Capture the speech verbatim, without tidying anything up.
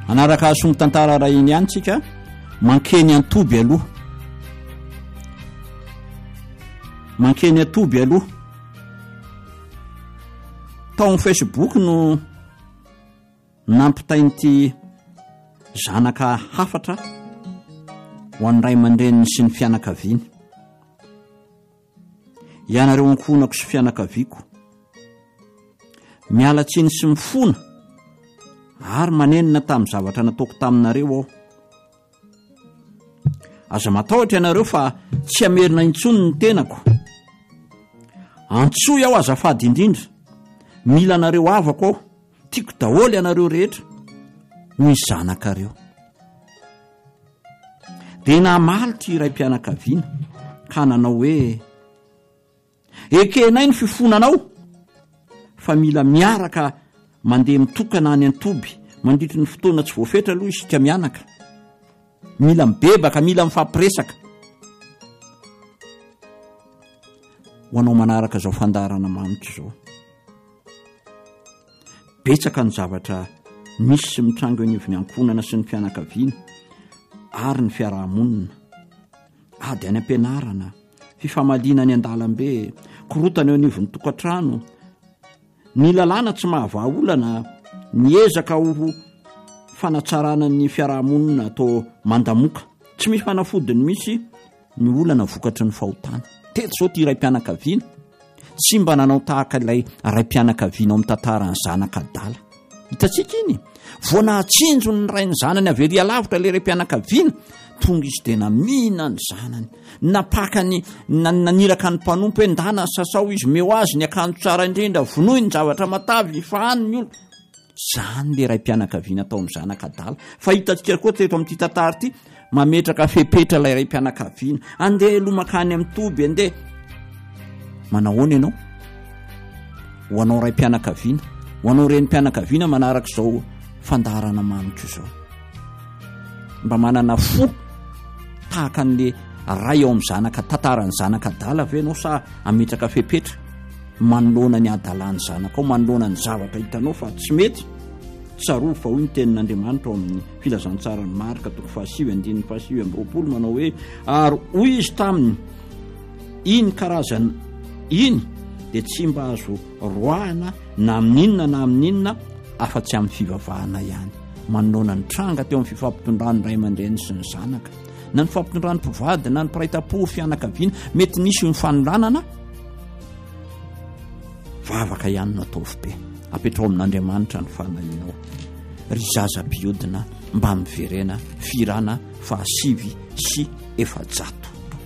anaraka asongo tantara raha iny ihany tsika mankeny antoby aloha mankeny antoby aloha tao amin'ny Facebook no nampitain'ity zanaka hafatra ho an'ny ray aman-dreniny sy ny fianakaviany. Ianareo ankonako sy fianakaviako, miala tsiny sy mifona ary manenina tamin'ny zavatra nataoko taminareo aho. Aza matahotra ianareo fa tsy amerina intsony ny tenako. Antsoy aho azafady indrindra, mila anareo avako aho, tiako daholo ianareo rehetra hoy zanakareo. Dia namaly ty iray mpianakaviana ka nanao hoe ekenay ny fifonanao fa mila miaraka mandeha mitokana any Antoby mandritry ny fotoana tsy voafetra aloha isika mianaka, mila mibebaka, mila mifampiresaka. Ho anao manaraka zao fandarana mamitra zao, betsaka ny zavatra misy sy mitrango anivon'ny ankonana sy ny fianakaviana ary ny fiarahamonina. Ady any am-pianarana, fifamaliana ny an-dalambe, korotana eo anivon'ny tokantrano, ny lalàna tsy mahavaolana, niezaka ho fanatsarana ny fiarahamonina atao mandamoka, tsy misy fanafodiny misy ny olana vokatry ny fahotana. Teto zao ty iray mpianakaviana tsy mba nanao tahaka ilay ray mpianakaviana ao amin'ny tantarany zanakadala. Hitatsika iny, vao nahatsinjo ny ray ny zanany avery alavitra ilay ray mpianakaviana, tonga izy tena mina ny zanany, napaka ny naniraka ny mpanompo hoe ndana sasao izy meo azy ny akanjo tsara indrindra, vonoy ny zavatra matavy, ifahany ny olo. Zany le ray mpianakaviana tao amin'ny zanakadala. Fa hitatsika koa teto amin'ity tantara ity, mametraka fepetra ilay ray mpianakaviana, andeha lomakany amin'ny Toby, andeha. Manahoana ianao? Ho anao ray mpianakaviana, ho anao reny mpianakaviana manaraka izao fandarana mamitra izao, mba manana fo tahaka an'le ray ao amin'ny zanaka, tantarany zanakadala ve ianao sa ametraka fepetra manoloana ny adalany zanaka ao, manoloana ny zavatra hitanao fa tsy mety. Tsaroa fa hoy ny tenin'Andriamanitra ao amin'ny filazantsarany Marka toko fahasivy andininy fahasivy amby roapolo manao hoe ary hoy izy taminy, iny karazana iny dia tsy mba azo roahana na amin'inona na amin'inona afa-tsy amin'ny fivavahana ihany. Manoloana ny tranga teo amin'ny fifampitondrany ray aman-dreny sy ny zanaka, na ny fampitondrany mpivady na ny mpiray-tam-po fianakaviana, mety nisy ny fanolanana vavaka ihany no ataovy be. Apetrao amin'Andriamanitra ny fanahinao. Ry zaza mpiodina mba miverena firana fahasivy sy efajato.